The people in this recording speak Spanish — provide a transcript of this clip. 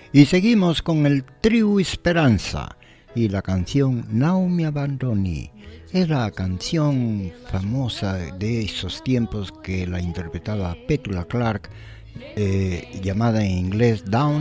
Y seguimos con el trío Esperanza y la canción No Me Abandoni. Es la canción famosa de esos tiempos que la interpretaba Petula Clark, llamada en inglés Down